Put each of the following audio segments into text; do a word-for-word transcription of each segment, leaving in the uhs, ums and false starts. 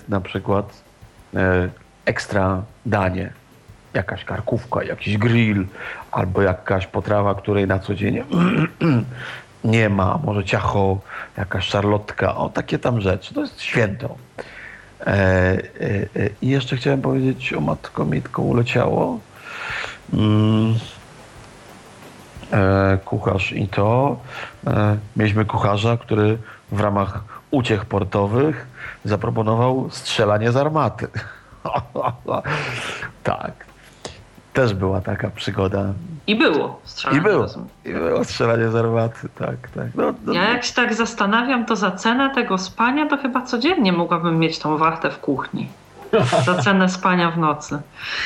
jest na przykład e, ekstra danie, jakaś karkówka, jakiś grill, albo jakaś potrawa, której na co dzień nie ma, może ciacho, jakaś szarlotka, o takie tam rzeczy. To jest święto. E, e, e, I jeszcze chciałem powiedzieć, o matko, mi tylko uleciało. Mm. E, kucharz i to. E, mieliśmy kucharza, który w ramach uciech portowych zaproponował strzelanie z armaty. Tak. Też była taka przygoda. I było strzelanie. I było. I było strzelanie z armaty, tak, tak. No, no. Ja jak się tak zastanawiam, to za cenę tego spania to chyba codziennie mogłabym mieć tą wachtę w kuchni. Za cenę spania w nocy.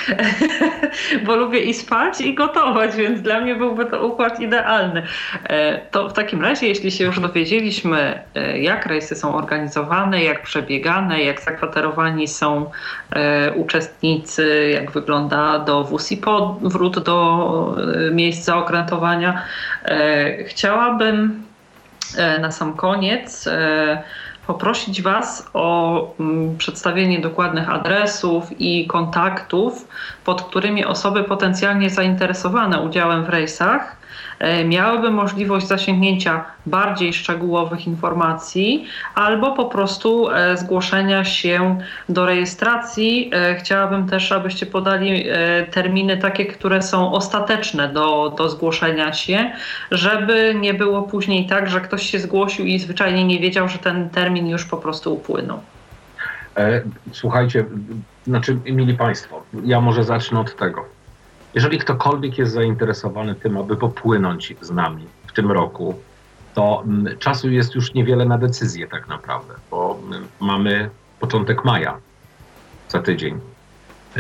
Bo lubię i spać, i gotować, więc dla mnie byłby to układ idealny. To w takim razie, jeśli się już dowiedzieliśmy, jak rejsy są organizowane, jak przebiegane, jak zakwaterowani są uczestnicy, jak wygląda dowóz i powrót do miejsc zaokrętowania, chciałabym na sam koniec poprosić Was o mm, przedstawienie dokładnych adresów i kontaktów, pod którymi osoby potencjalnie zainteresowane udziałem w rejsach e, miałyby możliwość zasięgnięcia bardziej szczegółowych informacji albo po prostu e, zgłoszenia się do rejestracji. E, chciałabym też, abyście podali e, terminy takie, które są ostateczne do, do zgłoszenia się, żeby nie było później tak, że ktoś się zgłosił i zwyczajnie nie wiedział, że ten termin już po prostu upłynął. E, słuchajcie, znaczy, mili Państwo, ja może zacznę od tego. Jeżeli ktokolwiek jest zainteresowany tym, aby popłynąć z nami w tym roku, to m, czasu jest już niewiele na decyzję tak naprawdę, bo m, mamy początek maja za tydzień, e,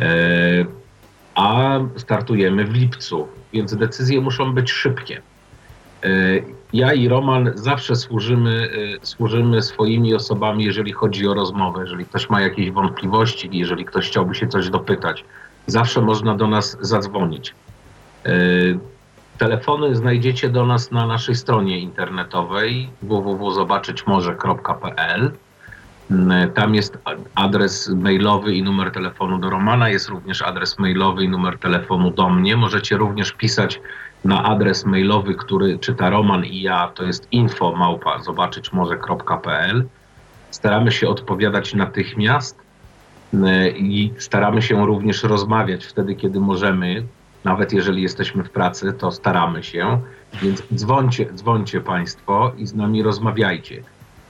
a startujemy w lipcu, więc decyzje muszą być szybkie. E, ja i Roman zawsze służymy, e, służymy swoimi osobami, jeżeli chodzi o rozmowę, jeżeli ktoś ma jakieś wątpliwości, jeżeli ktoś chciałby się coś dopytać, zawsze można do nas zadzwonić. E, Telefony znajdziecie do nas na naszej stronie internetowej w w w kropka zobaczyć morze kropka p l. Tam jest adres mailowy i numer telefonu do Romana, jest również adres mailowy i numer telefonu do mnie. Możecie również pisać na adres mailowy, który czyta Roman i ja, to jest info małpa zobaczyć morze kropka p l. Staramy się odpowiadać natychmiast i staramy się również rozmawiać wtedy, kiedy możemy. Nawet jeżeli jesteśmy w pracy, to staramy się, więc dzwońcie, dzwońcie Państwo i z nami rozmawiajcie.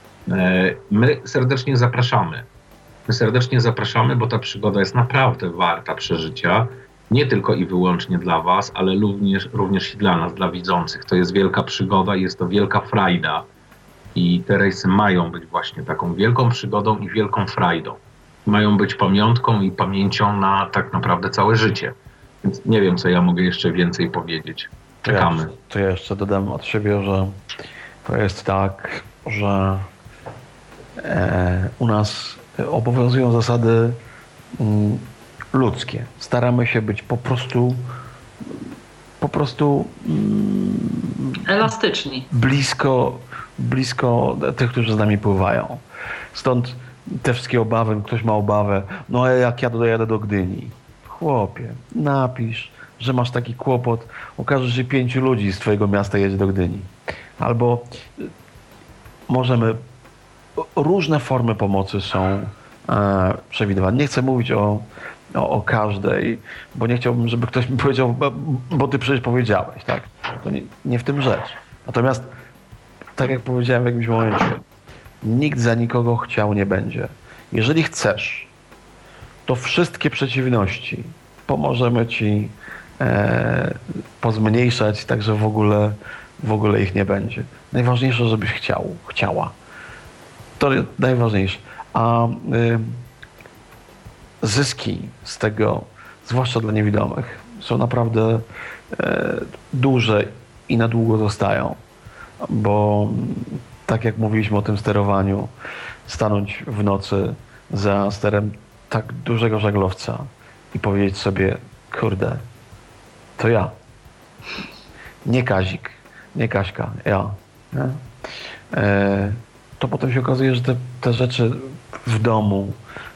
My serdecznie zapraszamy. My serdecznie zapraszamy, bo ta przygoda jest naprawdę warta przeżycia. Nie tylko i wyłącznie dla Was, ale również, również i dla nas, dla widzących. To jest wielka przygoda, jest to wielka frajda. I te rejsy mają być właśnie taką wielką przygodą i wielką frajdą. Mają być pamiątką i pamięcią na tak naprawdę całe życie. Więc nie wiem, co ja mogę jeszcze więcej powiedzieć. Czekamy. To ja, to ja jeszcze dodam od siebie, że to jest tak, że e, u nas obowiązują zasady mm, ludzkie. Staramy się być po prostu po prostu mm, elastyczni. Blisko, blisko tych, którzy z nami pływają. Stąd te wszystkie obawy, ktoś ma obawę, no a jak ja dojadę do Gdyni? Chłopie, napisz, że masz taki kłopot, okaże się, że pięciu ludzi z twojego miasta jedzie do Gdyni. Albo możemy, różne formy pomocy są e, przewidywane. Nie chcę mówić o, o, o każdej, bo nie chciałbym, żeby ktoś mi powiedział, bo, bo ty przecież powiedziałeś, tak? To nie, nie w tym rzecz. Natomiast, tak jak powiedziałem w jakimś momencie, nikt za nikogo chciał nie będzie. Jeżeli chcesz, to wszystkie przeciwności pomożemy ci e, pozmniejszać, tak że w ogóle, w ogóle ich nie będzie. Najważniejsze, żebyś chciał, chciała. To najważniejsze. A y, zyski z tego, zwłaszcza dla niewidomych, są naprawdę e, duże i na długo zostają. Bo tak jak mówiliśmy o tym sterowaniu, stanąć w nocy za sterem tak dużego żaglowca i powiedzieć sobie, kurde, to ja. Nie Kazik, nie Kaśka, ja. Nie? E, to potem się okazuje, że te, te rzeczy w domu